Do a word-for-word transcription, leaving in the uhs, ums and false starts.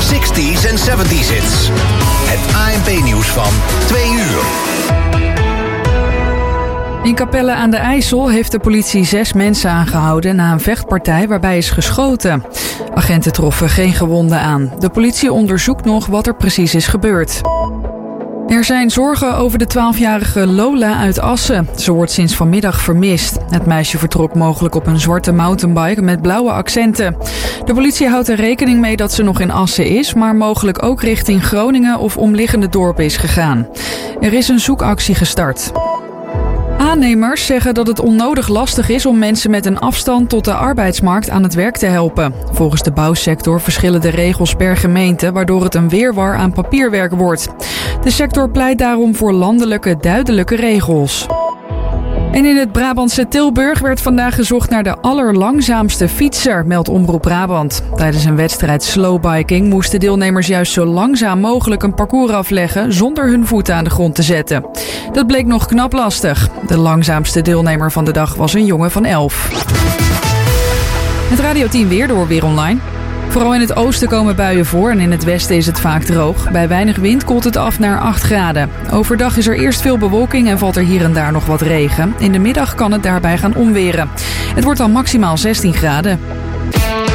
zestig's en zeventig's hits. Het A N P-nieuws van twee uur. In Capelle aan de IJssel heeft de politie zes mensen aangehouden na een vechtpartij waarbij is geschoten. Agenten troffen geen gewonden aan. De politie onderzoekt nog wat er precies is gebeurd. Er zijn zorgen over de twaalfjarige Lola uit Assen. Ze wordt sinds vanmiddag vermist. Het meisje vertrok mogelijk op een zwarte mountainbike met blauwe accenten. De politie houdt er rekening mee dat ze nog in Assen is, maar mogelijk ook richting Groningen of omliggende dorpen is gegaan. Er is een zoekactie gestart. Aannemers zeggen dat het onnodig lastig is om mensen met een afstand tot de arbeidsmarkt aan het werk te helpen. Volgens de bouwsector verschillen de regels per gemeente, waardoor het een wirwar aan papierwerk wordt. De sector pleit daarom voor landelijke, duidelijke regels. En in het Brabantse Tilburg werd vandaag gezocht naar de allerlangzaamste fietser, meldt Omroep Brabant. Tijdens een wedstrijd slowbiking moesten deelnemers juist zo langzaam mogelijk een parcours afleggen zonder hun voeten aan de grond te zetten. Dat bleek nog knap lastig. De langzaamste deelnemer van de dag was een jongen van elf. Het Radio tien weer door Weer Online. Vooral in het oosten komen buien voor en in het westen is het vaak droog. Bij weinig wind koelt het af naar acht graden. Overdag is er eerst veel bewolking en valt er hier en daar nog wat regen. In de middag kan het daarbij gaan onweren. Het wordt dan maximaal zestien graden.